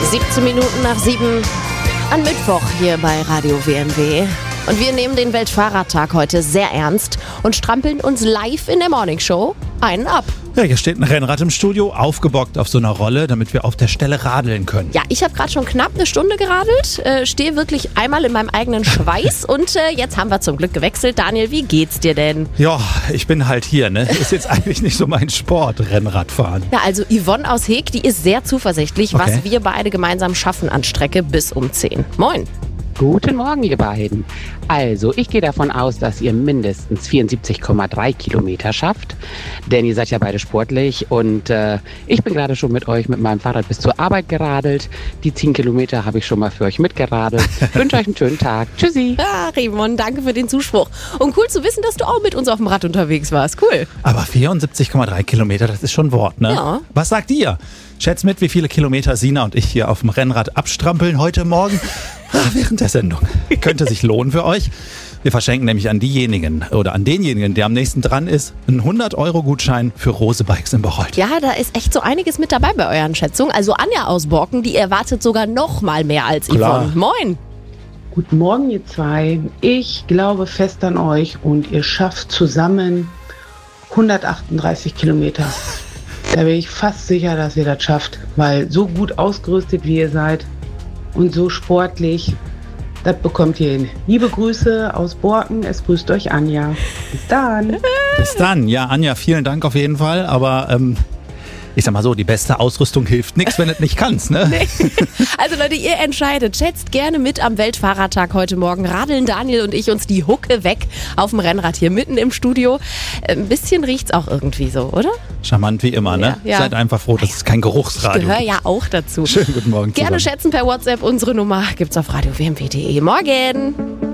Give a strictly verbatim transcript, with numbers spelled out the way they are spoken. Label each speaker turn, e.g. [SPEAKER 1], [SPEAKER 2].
[SPEAKER 1] siebzehn Minuten nach sieben an Mittwoch hier bei Radio W M W. Und wir nehmen den Weltfahrradtag heute sehr ernst und strampeln uns live in der Morningshow einen ab.
[SPEAKER 2] Ja, hier steht ein Rennrad im Studio, aufgebockt auf so einer Rolle, damit wir auf der Stelle radeln können.
[SPEAKER 1] Ja, ich habe gerade schon knapp eine Stunde geradelt, äh, stehe wirklich einmal in meinem eigenen Schweiß und äh, jetzt haben wir zum Glück gewechselt. Daniel, wie geht's dir denn?
[SPEAKER 2] Ja, ich bin halt hier, ne? Ist jetzt eigentlich nicht so mein Sport, Rennradfahren.
[SPEAKER 1] Ja, also Yvonne aus Heg, die ist sehr zuversichtlich,
[SPEAKER 2] Okay.
[SPEAKER 1] was wir beide gemeinsam schaffen an Strecke bis um zehn. Moin.
[SPEAKER 3] Guten Morgen, ihr beiden. Also, ich gehe davon aus, dass ihr mindestens vierundsiebzig Komma drei Kilometer schafft, denn ihr seid ja beide sportlich und äh, ich bin gerade schon mit euch mit meinem Fahrrad bis zur Arbeit geradelt. Die zehn Kilometer habe ich schon mal für euch mitgeradelt. Ich wünsche euch einen schönen Tag. Tschüssi.
[SPEAKER 1] Ah, Rimon, danke für den Zuspruch. Und cool zu wissen, dass du auch mit uns auf dem Rad unterwegs warst. Cool.
[SPEAKER 2] Aber vierundsiebzig Komma drei Kilometer, das ist schon Wort, ne?
[SPEAKER 1] Ja.
[SPEAKER 2] Was sagt ihr? Schätzt mit, wie viele Kilometer Sina und ich hier auf dem Rennrad abstrampeln heute Morgen? Ah, während der Sendung. Könnte sich lohnen für euch. Wir verschenken nämlich an diejenigen oder an denjenigen, der am nächsten dran ist, einen hundert-Euro-Gutschein für Rose Bikes in Bocholt.
[SPEAKER 1] Ja, da ist echt so einiges mit dabei bei euren Schätzungen. Also Anja aus Borken, die erwartet sogar noch mal mehr als
[SPEAKER 2] Klar.
[SPEAKER 1] Yvonne. Moin.
[SPEAKER 4] Guten Morgen, ihr zwei. Ich glaube fest an euch und ihr schafft zusammen hundertachtunddreißig Kilometer. Da bin ich fast sicher, dass ihr das schafft, weil so gut ausgerüstet wie ihr seid und so sportlich, das bekommt ihr hin. Liebe Grüße aus Borken, es grüßt euch Anja. Bis dann.
[SPEAKER 2] Bis dann. Ja, Anja, vielen Dank auf jeden Fall. Aber ähm, ich sag mal so, die beste Ausrüstung hilft nichts, wenn du nicht kannst, ne?
[SPEAKER 1] Nee. Also Leute, ihr entscheidet. Schätzt gerne mit am Weltfahrradtag heute Morgen. Radeln Daniel und ich uns die Hucke weg auf dem Rennrad hier mitten im Studio. Ein bisschen riecht's auch irgendwie so, oder?
[SPEAKER 2] Charmant wie immer, ne?
[SPEAKER 1] Ja, ja.
[SPEAKER 2] Seid einfach froh, dass es kein Geruchsradio
[SPEAKER 1] Gehör
[SPEAKER 2] gibt.
[SPEAKER 1] ja auch dazu.
[SPEAKER 2] Schönen guten Morgen
[SPEAKER 1] Gerne
[SPEAKER 2] zusammen.
[SPEAKER 1] schätzen per WhatsApp. Unsere Nummer gibt's auf radio w m w punkt d e. Morgen!